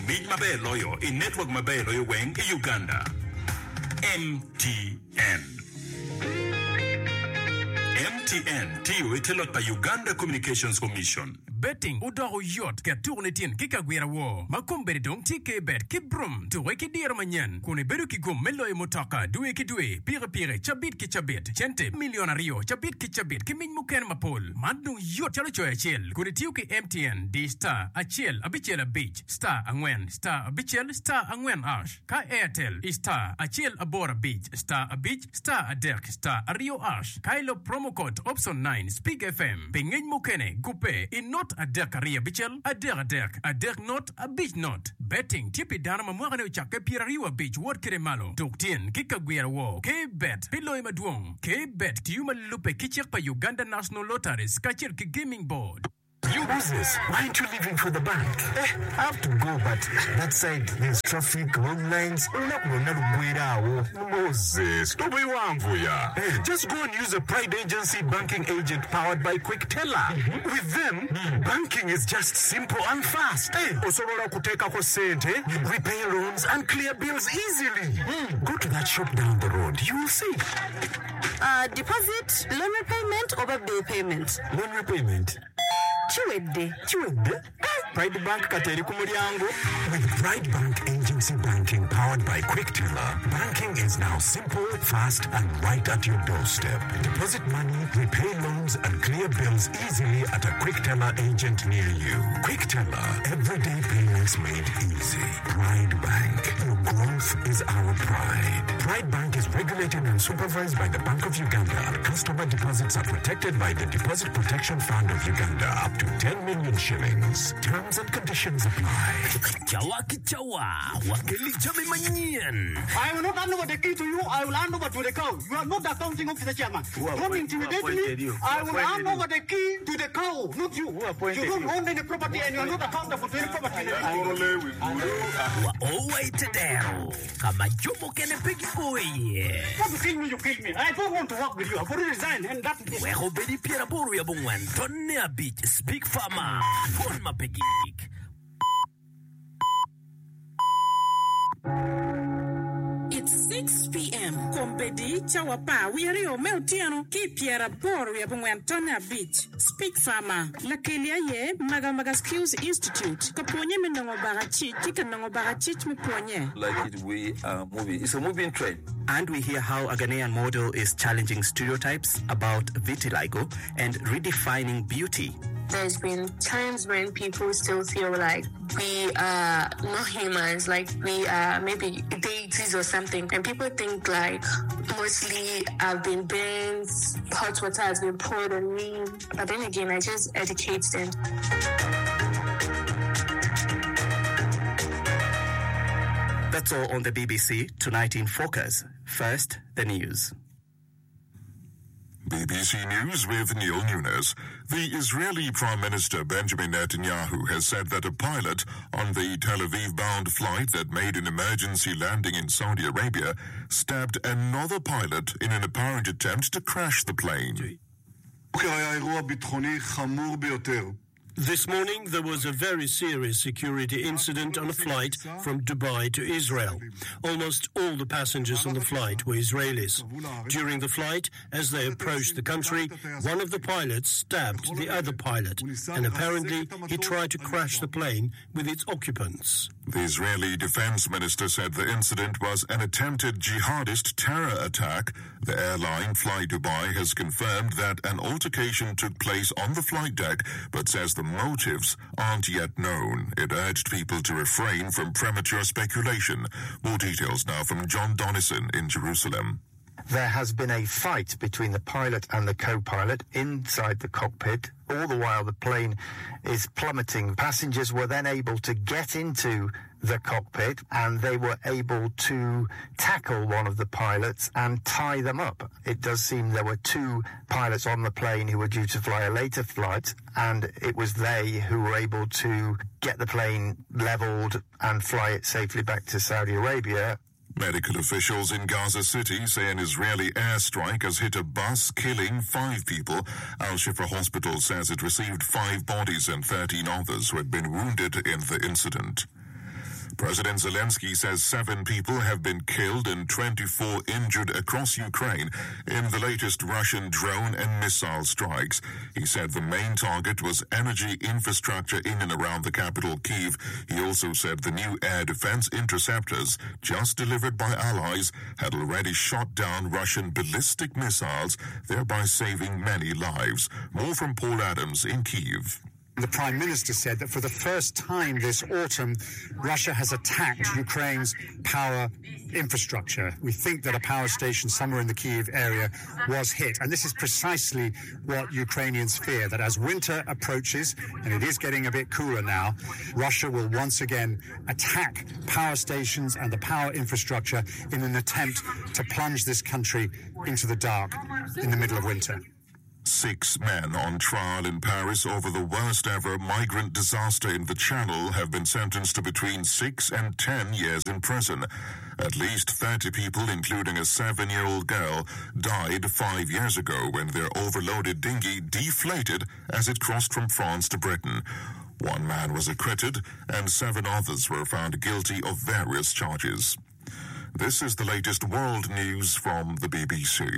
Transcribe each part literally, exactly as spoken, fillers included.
Meet mabe loyo in network mabe loyo weng in Uganda. M T N. M T N tiyo itelot pa Uganda Communications Commission. Betting udoro yot ke tournetin kika gwira wo. Makumbere dong tike bet ki brum tuwe ki dir manyan. Kune beru ki gum melo e motaka duwe ki duwe. Pire pire chabit ki chabit. Chente milionario chabit ki chabit ki min muken mapol. Mandung yot chalo choy chel. Kune tiyo ki M T N di star achel abichel a beach. Star angwen star abichel star angwen ash. Ka Airtel is star achel abora beach. Star a beach star a derk star a rio ash. Kailo promo code option nine Speak F M. Pengen mukene gupe in not a derk a ria bichel a derk a derk a derk not a beach not. Betting tipi dana mamwagane uchake pira riwa beach word kire malo. Tuktien kika gwira wo. Ke bet pilo ima duong. Ke bet tiyuma lupe kichek pa Uganda National Lotteries kachir ki gaming board. You Moses, why aren't you leaving for the bank? Eh, I have to go, but that side there's traffic, long lines. Moses, don't be wamvuya. Just go and use a Pride Agency banking agent powered by Quick Teller. Mm-hmm. With them, mm-hmm. banking is just simple and fast. Osobola kuteka ko sente, repay loans, and clear bills easily. Mm. Go to that shop down the road. You will see. Uh, deposit, loan repayment, or bill payment? Loan repayment. Chiwedde. Chiwedde? Pride Bank kateri kumulyango. With Pride Bank Agency Banking powered by Quick Teller, banking is now simple, fast, and right at your doorstep. Deposit money, repay loans, and clear bills easily at a Quick Teller agent near you. Quick Teller, everyday payments made easy. Pride Bank, your growth is our pride. Pride Bank is regulated and supervised by the Bank of Uganda, and customer deposits are protected by the Deposit Protection Fund of Uganda up to ten million shillings. Terms and conditions apply. Chawa kichawa, wakili chame manyan. I will not hand over the key to you. I will hand over to the cow. You are not the accounting officer, chairman. Don't intimidate me. You? I will hand over the key to the cow, not you. You don't own any property and you are not accountable for any property. Oh wait there. Kama jomo kene pigi boy. Want to kill me? You kill me. I don't want to work with you. I've already resigned, and that is. Weho bedi piera boru ya bungwan. Tonne a beach. Speak farmer. Phone ma pigi. It's six p.m. Kompedi chawapa wirio meutiano ki piera boru ya bungwe Antonia Beach. Speak farmer. La kelia ye maga maga skills institute. Kaponye menongo barachi kika nongo barachi muponye. Like it, we are moving. It's a moving train. And we hear how a Ghanaian model is challenging stereotypes about vitiligo and redefining beauty. There's been times when people still feel like we are not humans, like we are maybe deities or something. And people think like mostly I've been burned, hot water has been poured on me. But then again, I just educate them. That's all on the B B C Tonight in Focus. First, the news. B B C News with Neil Nunes. The Israeli Prime Minister Benjamin Netanyahu has said that a pilot on the Tel Aviv-bound flight that made an emergency landing in Saudi Arabia stabbed another pilot in an apparent attempt to crash the plane. This morning, there was a very serious security incident on a flight from Dubai to Israel. Almost all the passengers on the flight were Israelis. During the flight, as they approached the country, one of the pilots stabbed the other pilot, and apparently he tried to crash the plane with its occupants. The Israeli defense minister said the incident was an attempted jihadist terror attack. The airline Fly Dubai has confirmed that an altercation took place on the flight deck, but says the motives aren't yet known. It urged people to refrain from premature speculation. More details now from John Donnison in Jerusalem. There has been a fight between the pilot and the co-pilot inside the cockpit. All the while the plane is plummeting. Passengers were then able to get into the cockpit and they were able to tackle one of the pilots and tie them up. It does seem there were two pilots on the plane who were due to fly a later flight, and it was they who were able to get the plane leveled and fly it safely back to Saudi Arabia. Medical officials in Gaza City say an Israeli airstrike has hit a bus, killing five people. Al-Shifa Hospital says it received five bodies and thirteen others who had been wounded in the incident. President Zelensky says seven people have been killed and twenty-four injured across Ukraine in the latest Russian drone and missile strikes. He said the main target was energy infrastructure in and around the capital, Kyiv. He also said the new air defense interceptors, just delivered by allies, had already shot down Russian ballistic missiles, thereby saving many lives. More from Paul Adams in Kyiv. The Prime Minister said that for the first time this autumn, Russia has attacked Ukraine's power infrastructure. We think that a power station somewhere in the Kyiv area was hit. And this is precisely what Ukrainians fear, that as winter approaches, and it is getting a bit cooler now, Russia will once again attack power stations and the power infrastructure in an attempt to plunge this country into the dark in the middle of winter. Six men on trial in Paris over the worst ever migrant disaster in the Channel have been sentenced to between six and ten years in prison. At least thirty people, including a seven-year-old girl, died five years ago when their overloaded dinghy deflated as it crossed from France to Britain. One man was acquitted and seven others were found guilty of various charges. This is the latest world news from the B B C.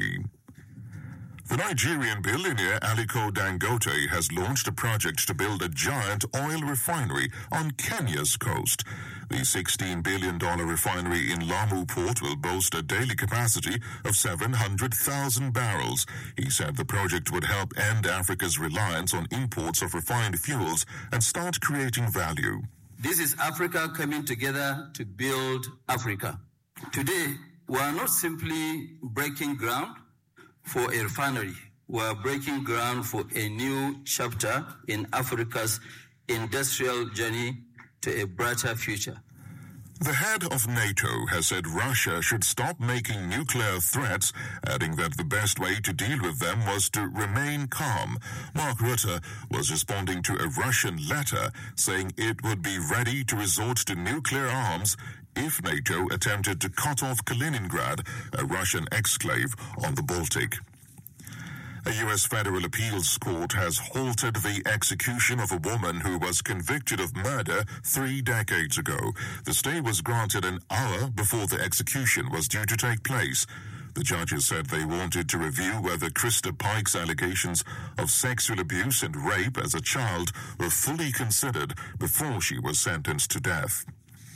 The Nigerian billionaire Aliko Dangote has launched a project to build a giant oil refinery on Kenya's coast. The sixteen billion dollars refinery in Lamu Port will boast a daily capacity of seven hundred thousand barrels. He said the project would help end Africa's reliance on imports of refined fuels and start creating value. This is Africa coming together to build Africa. Today, we are not simply breaking ground for a refinery. We are breaking ground for a new chapter in Africa's industrial journey to a brighter future. The head of NATO has said Russia should stop making nuclear threats, adding that the best way to deal with them was to remain calm. Mark Rutte was responding to a Russian letter saying it would be ready to resort to nuclear arms if NATO attempted to cut off Kaliningrad, a Russian exclave on the Baltic. A U S federal appeals court has halted the execution of a woman who was convicted of murder three decades ago. The stay was granted an hour before the execution was due to take place. The judges said they wanted to review whether Krista Pike's allegations of sexual abuse and rape as a child were fully considered before she was sentenced to death.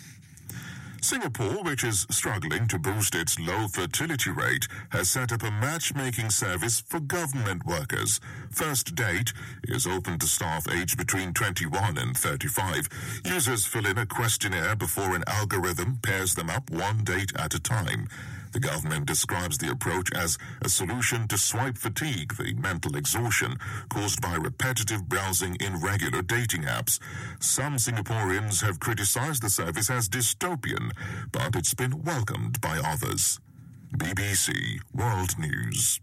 Singapore, which is struggling to boost its low fertility rate, has set up a matchmaking service for government workers. First Date is open to staff aged between twenty-one and thirty-five. Users fill in a questionnaire before an algorithm pairs them up one date at a time. The government describes the approach as a solution to swipe fatigue, the mental exhaustion caused by repetitive browsing in regular dating apps. Some Singaporeans have criticized the service as dystopian, but it's been welcomed by others. B B C World News.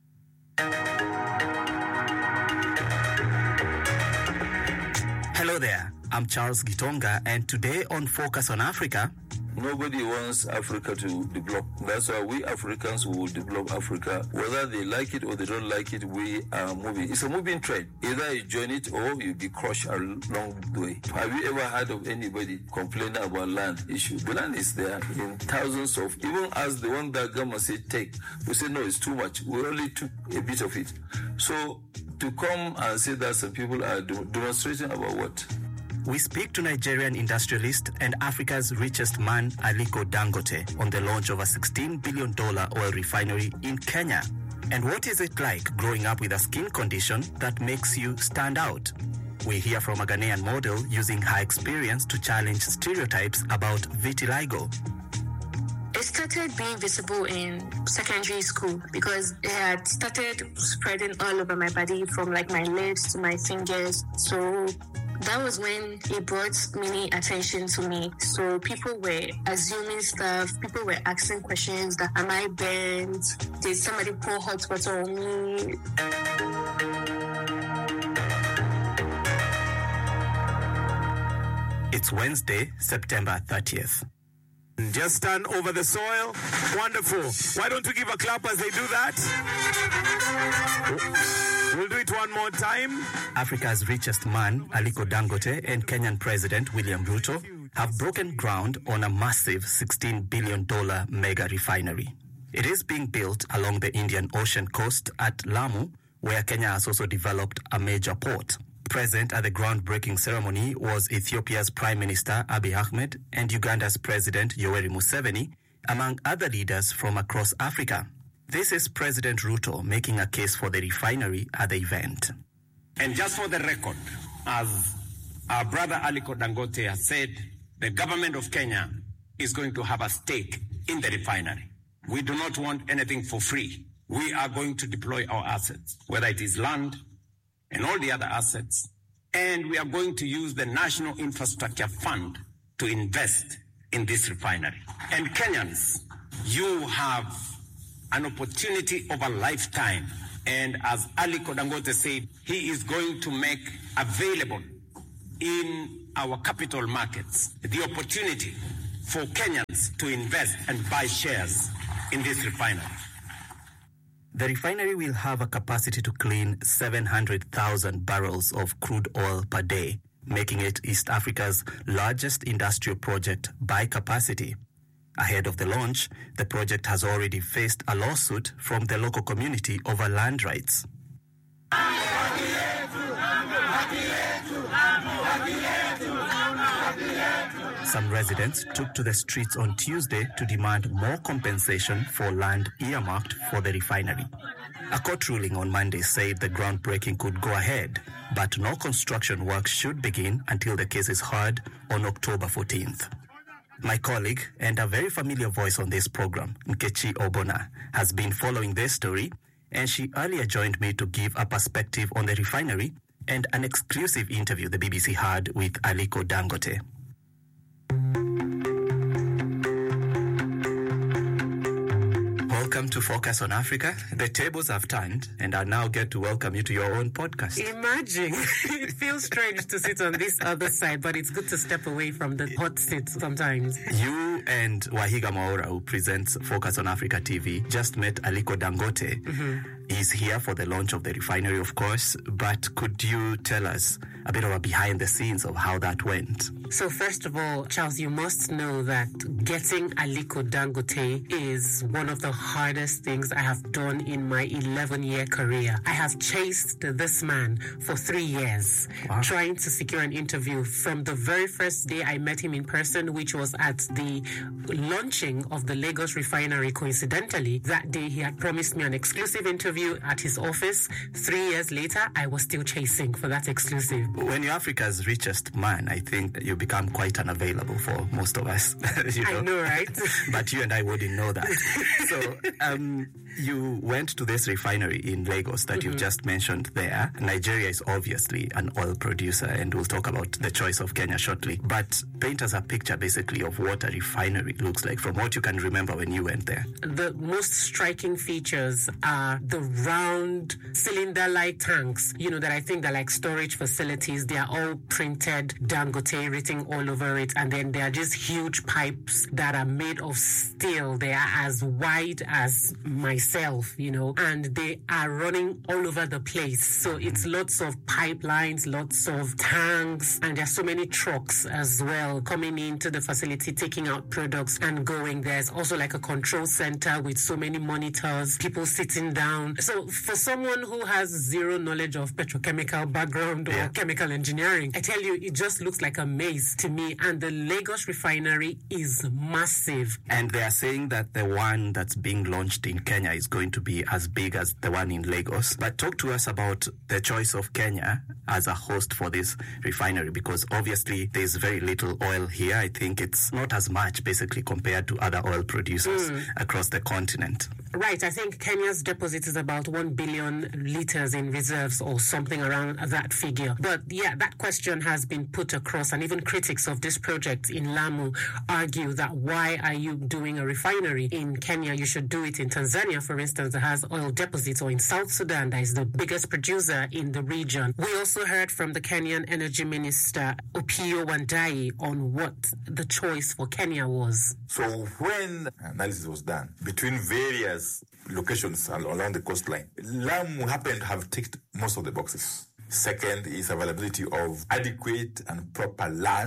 Hello there, I'm Charles Gitonga, and today on Focus on Africa, nobody wants Africa to develop. That's why we Africans will develop Africa. Whether they like it or they don't like it, we are moving. It's a moving train. Either you join it or you'll be crushed along the way. Have you ever heard of anybody complaining about land issue? The land is there in thousands of, even as the one that government said take, we say no, it's too much. We only took a bit of it. So to come and say that some people are demonstrating about what? We speak to Nigerian industrialist and Africa's richest man, Aliko Dangote, on the launch of a sixteen billion dollars oil refinery in Kenya. And what is it like growing up with a skin condition that makes you stand out? We hear from a Ghanaian model using her experience to challenge stereotypes about vitiligo. It started being visible in secondary school because it had started spreading all over my body from like my legs to my fingers. So that was when it brought many attention to me. So people were assuming stuff. People were asking questions that, am I bent? Did somebody pour hot water on me? It's Wednesday, September thirtieth. Just stand over the soil. Wonderful. Why don't we give a clap as they do that? We'll do it one more time. Africa's richest man, Aliko Dangote, and Kenyan President William Ruto have broken ground on a massive sixteen billion dollars mega refinery. It is being built along the Indian Ocean coast at Lamu, where Kenya has also developed a major port. Present at the groundbreaking ceremony was Ethiopia's Prime Minister Abiy Ahmed and Uganda's President Yoweri Museveni, among other leaders from across Africa. This is President Ruto making a case for the refinery at the event. And just for the record, as our brother Aliko Dangote has said, the government of Kenya is going to have a stake in the refinery. We do not want anything for free. We are going to deploy our assets, whether it is land and all the other assets, and we are going to use the National Infrastructure Fund to invest in this refinery. And Kenyans, you have an opportunity of a lifetime. And as Aliko Dangote said, he is going to make available in our capital markets the opportunity for Kenyans to invest and buy shares in this refinery. The refinery will have a capacity to clean seven hundred thousand barrels of crude oil per day, making it East Africa's largest industrial project by capacity. Ahead of the launch, the project has already faced a lawsuit from the local community over land rights. Some residents took to the streets on Tuesday to demand more compensation for land earmarked for the refinery. A court ruling on Monday said the groundbreaking could go ahead, but no construction work should begin until the case is heard on October fourteenth. My colleague and a very familiar voice on this program, Nkechi Obona, has been following this story, and she earlier joined me to give a perspective on the refinery and an exclusive interview the B B C had with Aliko Dangote. Welcome to Focus on Africa. The tables have turned, and I now get to welcome you to your own podcast. Imagine. It feels strange to sit on this other side, but it's good to step away from the hot seat sometimes. You and Wahiga Mwaura, who presents Focus on Africa T V, just met Aliko Dangote. Mm-hmm. He's here for the launch of the refinery, of course, but could you tell us a bit of a behind the scenes of how that went? So first of all, Charles, you must know that getting Aliko Dangote is one of the hardest things I have done in my eleven-year career. I have chased this man for three years, wow. trying to secure an interview from the very first day I met him in person, which was at the launching of the Lagos refinery. Coincidentally, that day he had promised me an exclusive interview at his office. Three years later, I was still chasing for that exclusive. When you're Africa's richest man, I think you become quite unavailable for most of us. you know? I know, right? But you and I wouldn't know that. So um, you went to this refinery in Lagos that mm-hmm. you've just mentioned there. Nigeria is obviously an oil producer, and we'll talk about the choice of Kenya shortly. But paint us a picture basically of what a refinery looks like from what you can remember when you went there. The most striking features are the round cylinder-like tanks, you know, that I think they're like storage facilities. They are all printed Dangote written all over it, and then there are just huge pipes that are made of steel. They are as wide as myself, you know, and they are running all over the place. So it's lots of pipelines, lots of tanks, and there's so many trucks as well coming into the facility, taking out products and going. There's also like a control center with so many monitors, people sitting down. So for someone who has zero knowledge of petrochemical background or yeah. chemical engineering, I tell you, it just looks like a maze to me. And the Lagos refinery is massive. And they are saying that the one that's being launched in Kenya is going to be as big as the one in Lagos. But talk to us about the choice of Kenya as a host for this refinery, because obviously there's very little oil here. I think it's not as much basically compared to other oil producers mm. across the continent. Right. I think Kenya's deposit is about one billion litres in reserves or something around that figure. But yeah, that question has been put across, and even critics of this project in Lamu argue that why are you doing a refinery in Kenya? You should do it in Tanzania, for instance, that has oil deposits, or in South Sudan, that is the biggest producer in the region. We also heard from the Kenyan Energy Minister, Opiyo Wandayi, on what the choice for Kenya was. So when analysis was done between various locations along the coastline, Lamu happened to have ticked most of the boxes. Second is availability of adequate and proper land.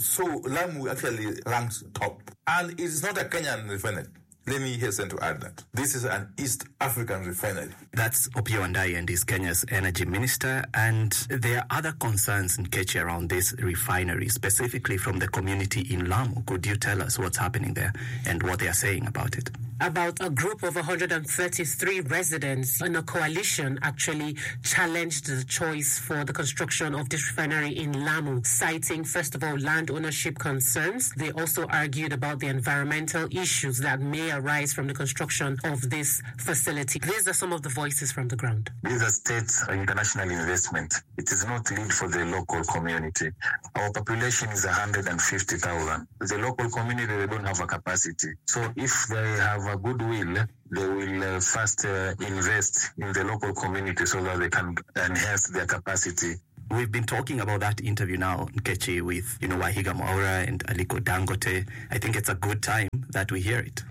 So Lamu actually ranks top. And it's not a Kenyan refinery. Let me hasten to add that. This is an East African refinery. That's Opiyo Wandayi, and is Kenya's energy minister. And there are other concerns in Kechi around this refinery, specifically from the community in Lamu. Could you tell us what's happening there and what they are saying about it? About a group of one hundred thirty-three residents in a coalition actually challenged the choice for the construction of this refinery in Lamu, citing, first of all, land ownership concerns. They also argued about the environmental issues that may arise from the construction of this facility. These are some of the voices from the ground. These are state or international investment. It is not lead for the local community. Our population is one hundred fifty thousand. The local community, they don't have a capacity. So if they have a goodwill, they will uh, first uh, invest in the local community so that they can enhance their capacity. We've been talking about that interview now, Kechi, with, you know, Wahiga Mwaura and Aliko Dangote. I think it's a good time that we hear it.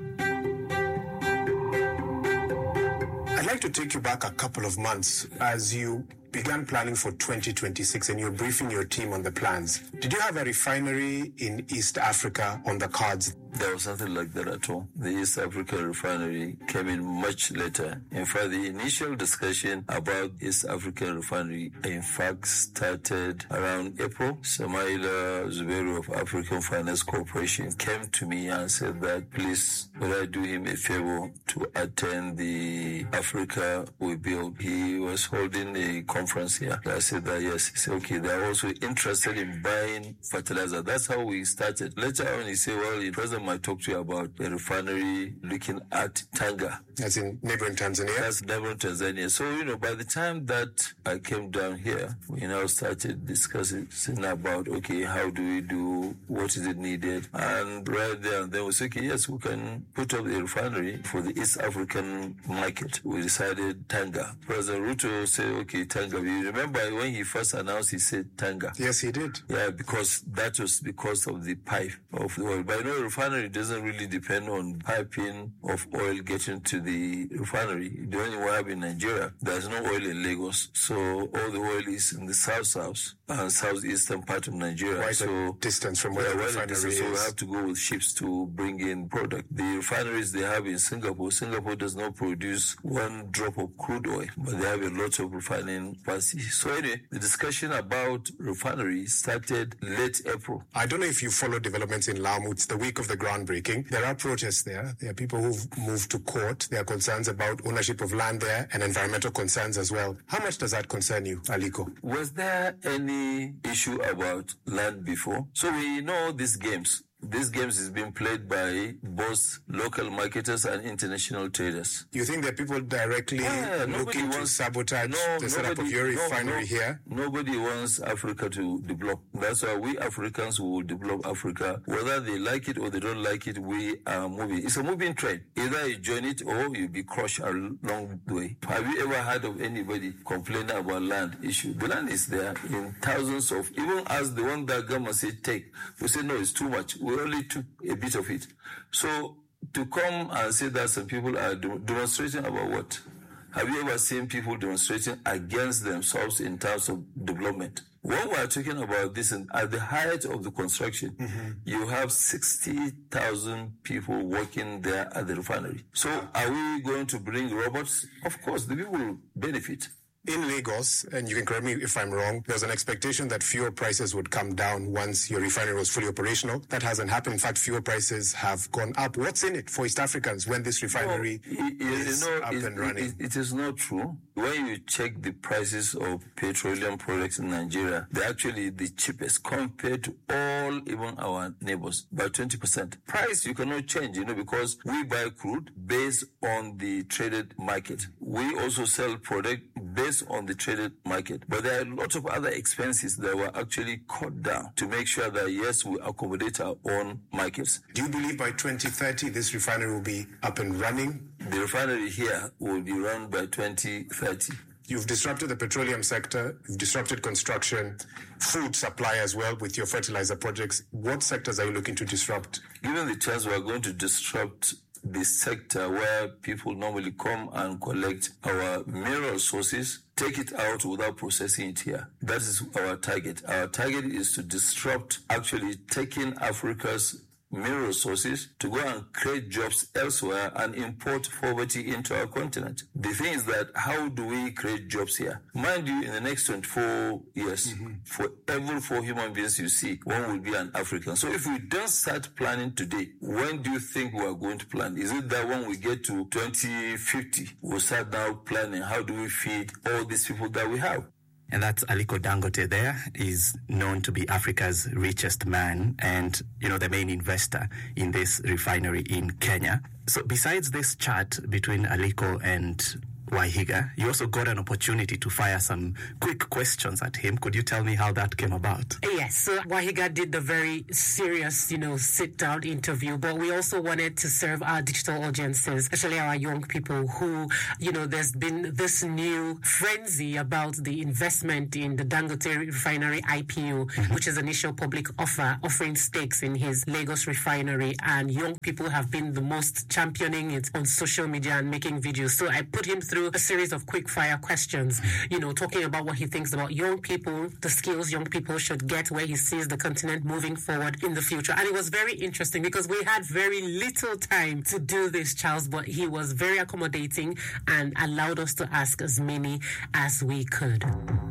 I'd like to take you back a couple of months as you began planning for twenty twenty-six and you're briefing your team on the plans. Did you have a refinery in East Africa on the cards? There was nothing like that at all. The East Africa refinery came in much later. In fact, the initial discussion about East African refinery, in fact, started around April. Samaila Zubairu of African Finance Corporation came to me and said that, please, would I do him a favor to attend the Africa We Build? He was holding a conference here. I said that, yes. He said, okay, they're also interested in buying fertilizer. That's how we started. Later on, he said, well, in President I talked to you about a refinery looking at Tanga. That's in neighboring Tanzania? That's neighboring Tanzania. So, you know, by the time that I came down here, we now started discussing about, okay, how do we do, what is it needed? And right there, then we said, okay, yes, we can put up a refinery for the East African market. We decided Tanga. President Ruto said, okay, Tanga. You remember when he first announced, he said Tanga. Yes, he did. Yeah, because that was because of the pipe of the oil. But you know, refinery doesn't really depend on piping of oil getting to the refinery. The only one we have in Nigeria, there's no oil in Lagos. So all the oil is in the south-south and southeastern part of Nigeria. Quite so a distance from where yeah, the refinery distance, is. So we have to go with ships to bring in product. The refineries they have in Singapore, Singapore does not produce one drop of crude oil, but they have a lot of refining capacity. So anyway, the discussion about refinery started late April. I don't know if you follow developments in Lamu. It's the week of the groundbreaking. There are protests there. There are people who've moved to court. There are concerns about ownership of land there and environmental concerns as well. How much does that concern you, Aliko? Was there any issue about land before? So we know these games. These games is being played by both local marketers and international traders. You think that people directly yeah, looking wants, to sabotage no, the setup of your refinery no, no, here? Nobody wants Africa to develop. That's why we Africans will develop Africa. Whether they like it or they don't like it, we are moving. It's a moving train. Either you join it or you'll be crushed along the way. Have you ever heard of anybody complaining about land issue? The land is there in thousands of, even as the one that government said take, we say no, it's too much. We only took a bit of it. So to come and say that some people are de- demonstrating about what? Have you ever seen people demonstrating against themselves in terms of development? When we are talking about this, and at the height of the construction, mm-hmm. you have sixty thousand people working there at the refinery. So are we going to bring robots? Of course, the people will benefit. In Lagos, and you can correct me if I'm wrong, there was an expectation that fuel prices would come down once your refinery was fully operational. That hasn't happened. In fact, fuel prices have gone up. What's in it for East Africans when this refinery no, it, is you know, up it, and running? It, it is not true. When you check the prices of petroleum products in Nigeria, they're actually the cheapest compared to all, even our neighbors, by twenty percent. Price you cannot change, you know, because we buy crude based on the traded market. We also sell product based on the traded market. But there are a lot of other expenses that were actually cut down to make sure that, yes, we accommodate our own markets. Do you believe by twenty thirty this refinery will be up and running? The refinery here will be run by twenty thirty. You've disrupted the petroleum sector, you've disrupted construction, food supply as well with your fertilizer projects. What sectors are you looking to disrupt? Given the chance, we are going to disrupt the sector where people normally come and collect our mineral sources, take it out without processing it here. That is our target. Our target is to disrupt actually taking Africa's mineral resources to go and create jobs elsewhere and import poverty into our continent. The thing is that how do we create jobs here? Mind you, in the next twenty-four years, mm-hmm. for every four human beings you see, one will be an African. So if we don't start planning today, when do you think we are going to plan? Is it that when we get to twenty fifty, we'll start now planning how do we feed all these people that we have? And that's Aliko Dangote there, is known to be Africa's richest man and, you know, the main investor in this refinery in Kenya. So besides this chat between Aliko and Wahiga, you also got an opportunity to fire some quick questions at him. Could you tell me how that came about? Yes, so Wahiga did the very serious, you know, sit-down interview, but we also wanted to serve our digital audiences, especially our young people who, you know, there's been this new frenzy about the investment in the Dangote refinery I P O, mm-hmm. which is an initial public offer, offering stakes in his Lagos refinery, and young people have been the most championing it on social media and making videos. So I put him through a series of quick fire questions, you know, talking about what he thinks about young people, the skills young people should get, where he sees the continent moving forward in the future. And it was very interesting because we had very little time to do this, Charles, but he was very accommodating and allowed us to ask as many as we could.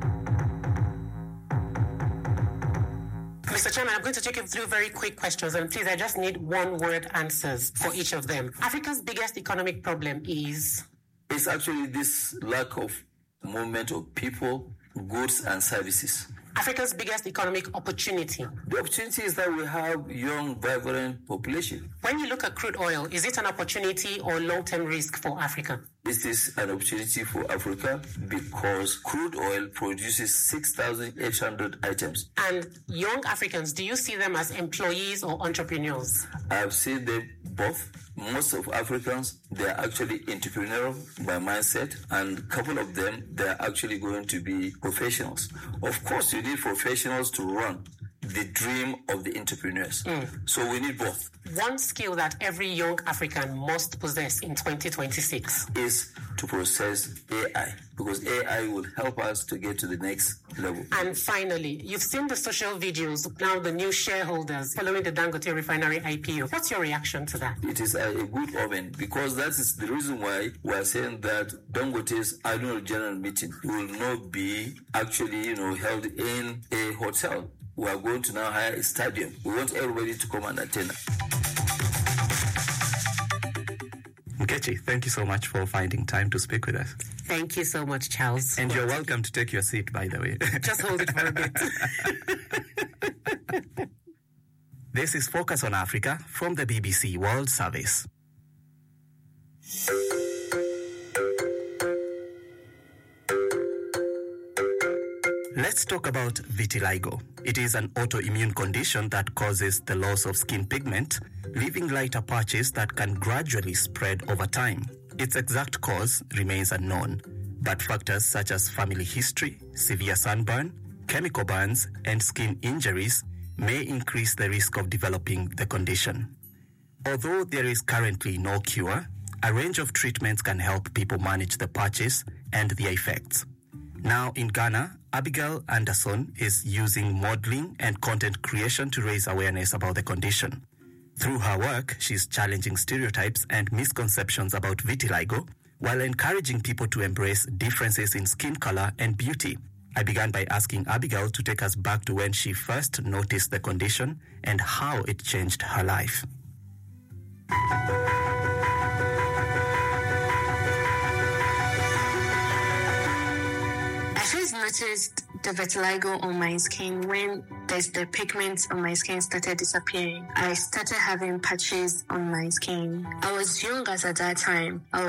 Mister Chairman, I'm going to take you through very quick questions, and please, I just need one-word answers for each of them. Africa's biggest economic problem is... It's actually this lack of movement of people, goods, and services. Africa's biggest economic opportunity. The opportunity is that we have young, vibrant population. When you look at crude oil, is it an opportunity or long-term risk for Africa? This is an opportunity for Africa because crude oil produces six thousand eight hundred items. And young Africans, do you see them as employees or entrepreneurs? I've seen them both. Most of Africans, they are actually entrepreneurial by mindset, and a couple of them, they are actually going to be professionals. Of course, you need professionals to run the dream of the entrepreneurs. Mm. So we need both. One skill that every young African must possess in twenty twenty-six is to process A I, because A I will help us to get to the next level. And finally, you've seen the social videos, now the new shareholders following the Dangote refinery I P O. What's your reaction to that? It is a, a good omen, because that is the reason why we are saying that Dangote's annual general meeting will not be actually, you know, held in a hotel. We are going to now hire a stadium. We want everybody to come and attend. Nkechi, thank you so much for finding time to speak with us. Thank you so much, Charles. And you're welcome to take your seat, by the way. Just hold it for a bit. This is Focus on Africa from the B B C World Service. Let's talk about vitiligo. It is an autoimmune condition that causes the loss of skin pigment, leaving lighter patches that can gradually spread over time. Its exact cause remains unknown, but factors such as family history, severe sunburn, chemical burns, and skin injuries may increase the risk of developing the condition. Although there is currently no cure, a range of treatments can help people manage the patches and their effects. Now in Ghana, Abigail Anderson is using modeling and content creation to raise awareness about the condition. Through her work, she's challenging stereotypes and misconceptions about vitiligo while encouraging people to embrace differences in skin color and beauty. I began by asking Abigail to take us back to when she first noticed the condition and how it changed her life. I first noticed the vitiligo on my skin when there's the pigment on my skin started disappearing. I started having patches on my skin. I was young at that time. I was